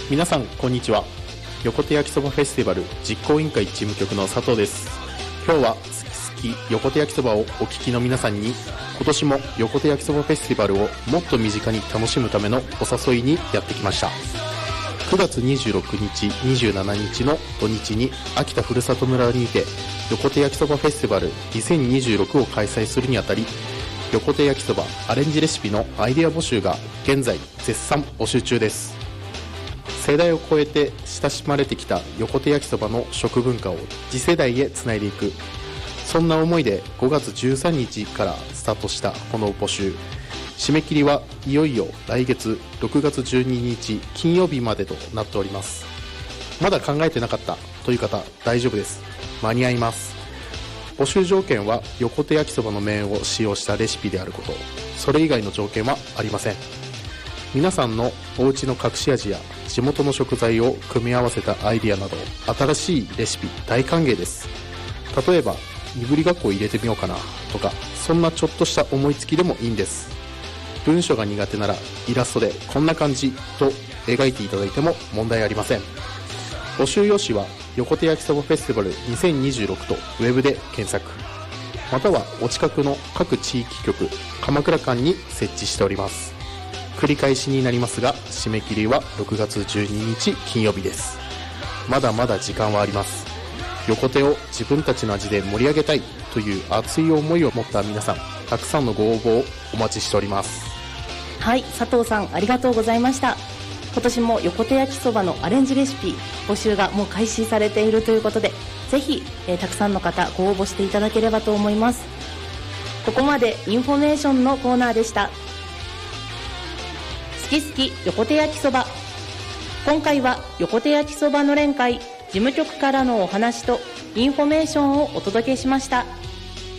皆さんこんにちは。横手焼きそばフェスティバル実行委員会事務局の佐藤です。今日は好き好き横手焼きそばをお聞きの皆さんに、今年も横手焼きそばフェスティバルをもっと身近に楽しむためのお誘いにやってきました。9月26日27日の土日に秋田ふるさと村にて横手焼きそばフェスティバル2026を開催するにあたり、横手焼きそばアレンジレシピのアイデア募集が現在絶賛募集中です。世代を超えて親しまれてきた横手焼きそばの食文化を次世代へつないでいく、そんな思いで5月13日からスタートしたこの募集、締め切りはいよいよ来月6月12日金曜日までとなっております。まだ考えてなかったという方大丈夫です。間に合います。募集条件は横手焼きそばの麺を使用したレシピであること、それ以外の条件はありません。皆さんのお家の隠し味や地元の食材を組み合わせたアイディアなど新しいレシピ大歓迎です。例えばいぶりがっこを入れてみようかなとか、そんなちょっとした思いつきでもいいんです。文章が苦手ならイラストでこんな感じと描いていただいても問題ありません。募集用紙は横手焼きそばフェスティバル2026とウェブで検索、またはお近くの各地域局鎌倉間に設置しております。繰り返しになりますが、締め切りは6月12日金曜日です。まだまだ時間はあります。横手を自分たちの味で盛り上げたいという熱い思いを持った皆さん、たくさんのご応募をお待ちしております。 はい、佐藤さんありがとうございました。今年も横手焼きそばのアレンジレシピ募集がもう開始されているということで、ぜひ、たくさんの方ご応募していただければと思います。ここまでインフォメーションのコーナーでした。好き好き横手焼きそば。今回は横手焼きそばの連会事務局からのお話とインフォメーションをお届けしました。